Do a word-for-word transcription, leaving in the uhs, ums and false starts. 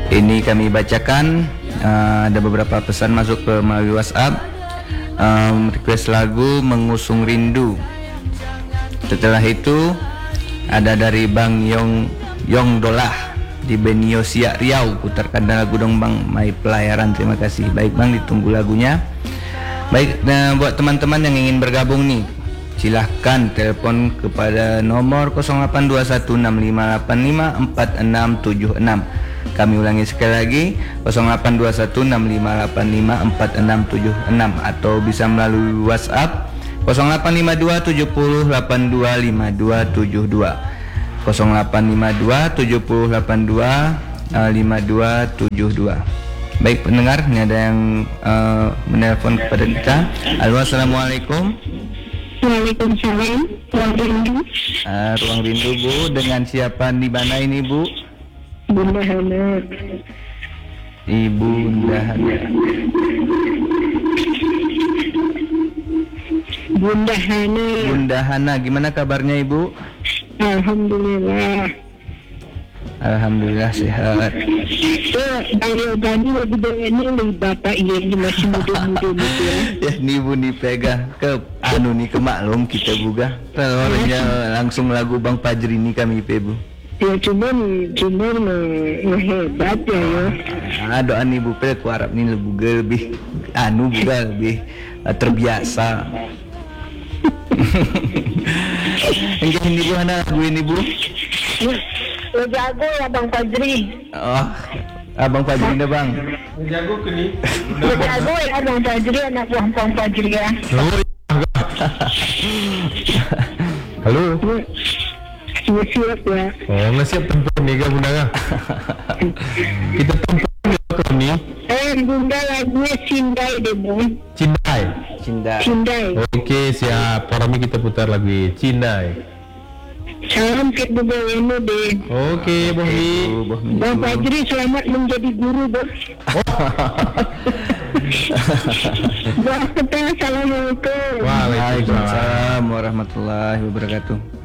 Ini kami bacakan, uh, ada beberapa pesan masuk ke melalui WhatsApp. um, Request lagu Mengusung Rindu. Setelah itu ada dari Bang Yong Yong Dolah di Benio Siak Riau, putarkan lagu dong Bang, My Pelayaran. Terima kasih. Baik Bang, ditunggu lagunya. Baik, nah buat teman-teman yang ingin bergabung nih, silahkan telepon kepada nomor nol delapan dua satu enam lima delapan lima empat enam tujuh enam. Kami ulangi sekali lagi, nol delapan dua satu enam lima delapan lima empat enam tujuh enam, atau bisa melalui WhatsApp nol delapan lima dua tujuh nol delapan dua lima dua tujuh dua, nol delapan lima dua tujuh nol delapan dua lima dua tujuh dua. Baik pendengar, ini ada yang uh, menelpon kepada kita. Halo, assalamualaikum. Waalaikumsalam. Ruang Rindu. Uh, Ruang Rindu Bu, dengan siapa di mana ini Bu? Bunda Hana. Ibu Bunda Hana. Bunda Hana. Bunda Hana, gimana kabarnya Ibu? Alhamdulillah. Alhamdulillah sehat. So, dari tadi lagi dengan ini bapak ini masih muda-muda gitu ya. Ya nih Bu nih pegang ke anu nih ke maklum kita buka. Telurnya langsung lagu Bang Fajri ini kami pe Bu. Ya cuman cuman uh, hebat ya ya. Ah, doa nih Bu pe ku harap nih lebih lebih anu juga lebih uh, terbiasa. Enggak ini Bu Hana lagu ini Bu. Lo jago ya Bang Fajri. Oh, Abang Fajri dah Bang. Jago ke ni. Lo jago ya Bang Fajri, anak buah Bang Fajri ya. Halo. Sudah siap ya. Oh, nggak siap tempur nih kan Bunda kan? Kita tempur ke ni. Eh Bunda lagunya Cindai deh Bang. Cindai. Cinta. Cindai. Oke siap. Orang ini kita putar lagu Cindai. Salam ke Bunda Weno deh. Oke Bang Mi. Bang Fajri selamat menjadi guru Bang. Bang, assalamualaikum. Waalaikumsalam. Waalaikumsalam warahmatullahi wabarakatuh.